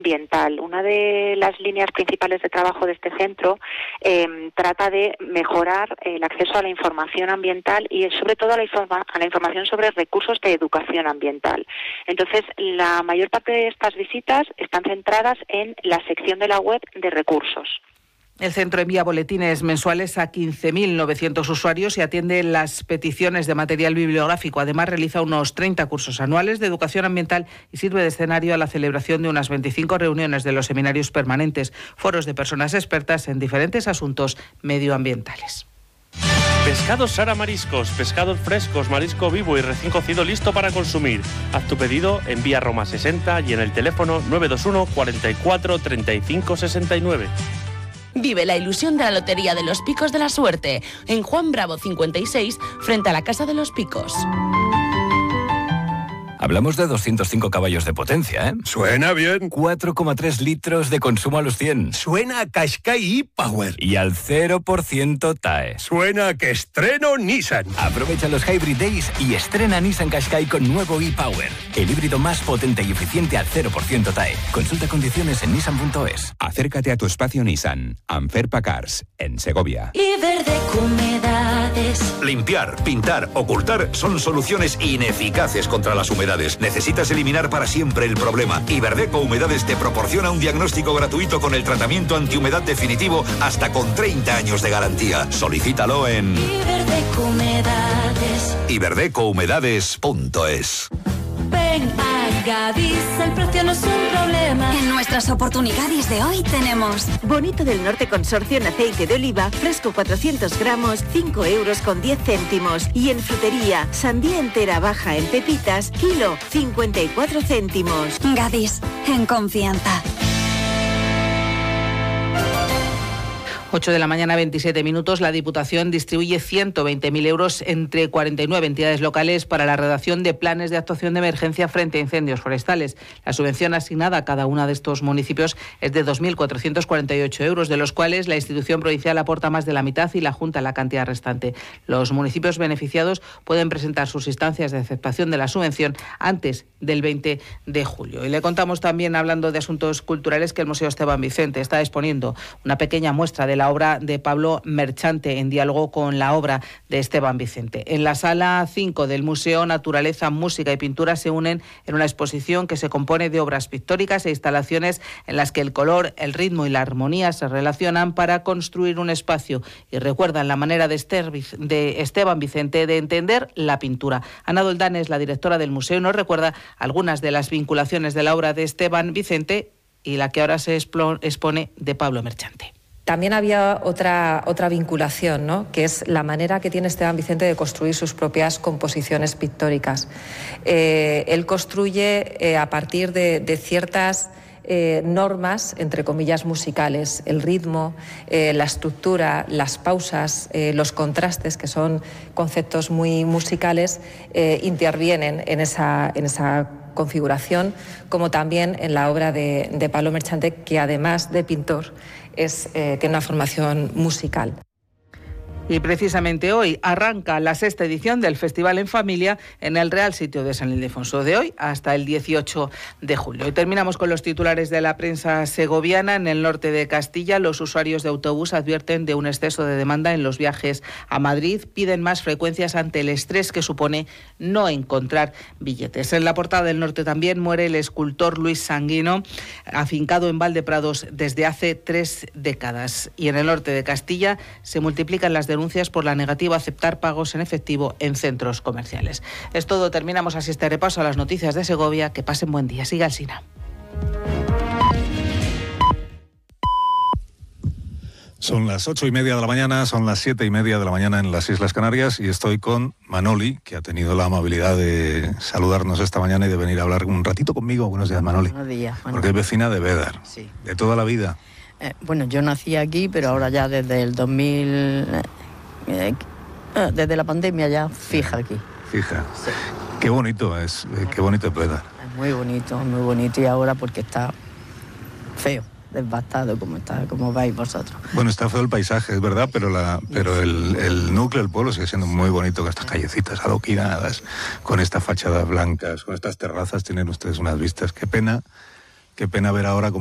ambiental. Una de las líneas principales de trabajo de este centro trata de mejorar el acceso a la información ambiental y sobre todo a la información sobre recursos de educación ambiental. Entonces, la mayor parte de estas visitas están centradas en la sección de la web de recursos. El centro envía boletines mensuales a 15.900 usuarios y atiende las peticiones de material bibliográfico. Además, realiza unos 30 cursos anuales de educación ambiental y sirve de escenario a la celebración de unas 25 reuniones de los seminarios permanentes, foros de personas expertas en diferentes asuntos medioambientales. Pescados Sara Mariscos, pescados frescos, marisco vivo y recién cocido listo para consumir. Haz tu pedido en vía Roma 60 y en el teléfono 921 44 35 69. Vive la ilusión de la Lotería de los Picos de la Suerte en Juan Bravo 56, frente a la Casa de los Picos. Hablamos de 205 caballos de potencia, ¿eh? Suena bien. 4,3 litros de consumo a los 100. Suena a Qashqai e-Power. Y al 0% TAE. Suena a que estreno Nissan. Aprovecha los Hybrid Days y estrena Nissan Qashqai con nuevo e-Power. El híbrido más potente y eficiente al 0% TAE. Consulta condiciones en nissan.es. Acércate a tu espacio Nissan. Anferpa Cars, en Segovia. Iberdeco Humedades. Limpiar, pintar, ocultar son soluciones ineficaces contra las humedades. Necesitas eliminar para siempre el problema. Iberdeco Humedades te proporciona un diagnóstico gratuito con el tratamiento antihumedad definitivo hasta con 30 años de garantía. Solicítalo en Iberdeco Humedades. iberdecohumedades.es. Ven a Gadis, el precio no es un problema. En nuestras oportunidades de hoy tenemos Bonito del Norte Consorcio en aceite de oliva, fresco 400 gramos, 5 euros con 10 céntimos. Y en frutería, sandía entera baja en pepitas, kilo, 54 céntimos. Gadis, en confianza. 8 de la mañana, 27 minutos. La Diputación distribuye 120.000 euros entre 49 entidades locales para la redacción de planes de actuación de emergencia frente a incendios forestales. La subvención asignada a cada uno de estos municipios es de 2.448 euros, de los cuales la institución provincial aporta más de la mitad y la Junta la cantidad restante. Los municipios beneficiados pueden presentar sus instancias de aceptación de la subvención antes del 20 de julio. Y le contamos también, hablando de asuntos culturales, que el Museo Esteban Vicente está exponiendo una pequeña muestra de la obra de Pablo Merchante en diálogo con la obra de Esteban Vicente. En la sala 5 del Museo, naturaleza, música y pintura se unen en una exposición que se compone de obras pictóricas e instalaciones en las que el color, el ritmo y la armonía se relacionan para construir un espacio y recuerdan la manera de Esteban Vicente de entender la pintura. Ana Doldán es la directora del museo y nos recuerda algunas de las vinculaciones de la obra de Esteban Vicente y la que ahora se expone de Pablo Merchante. También había otra vinculación, ¿no?, que es la manera que tiene Esteban Vicente de construir sus propias composiciones pictóricas. Él construye a partir de ciertas normas, entre comillas, musicales, el ritmo, la estructura, las pausas, los contrastes, que son conceptos muy musicales, intervienen en esa configuración, como también en la obra de Pablo Merchante, que además de pintor tiene una formación musical. Y precisamente hoy arranca la 6ª edición del Festival en Familia en el Real Sitio de San Ildefonso, de hoy hasta el 18 de julio. Y terminamos con los titulares de la prensa segoviana. En el norte de Castilla, los usuarios de autobús advierten de un exceso de demanda en los viajes a Madrid. Piden más frecuencias ante el estrés que supone no encontrar billetes. En la portada del norte también muere el escultor Luis Sanguino, afincado en Valdeprados desde hace 3 décadas. Y en el norte de Castilla se multiplican las denuncias por la negativa a aceptar pagos en efectivo en centros comerciales. Es todo, terminamos así este repaso a las noticias de Segovia. Que pasen buen día. Siga Alsina. Son las 8:30 de la mañana, son las 7:30 de la mañana en las Islas Canarias y estoy con Manoli, que ha tenido la amabilidad de saludarnos esta mañana y de venir a hablar un ratito conmigo. Buenos días, Manoli. Buenos días. Porque es vecina de Bédar, sí, de toda la vida. Bueno, yo nací aquí, pero ahora ya desde el 2000, desde la pandemia ya fija aquí. Fija. Sí. Qué bonito es Bédar. Es muy bonito y ahora porque está feo, devastado como veis vosotros. Bueno, está feo el paisaje, es verdad, pero el núcleo del pueblo sigue siendo muy bonito, con estas callecitas adoquinadas, con estas fachadas blancas, con estas terrazas, tienen ustedes unas vistas. Qué pena Qué pena ver ahora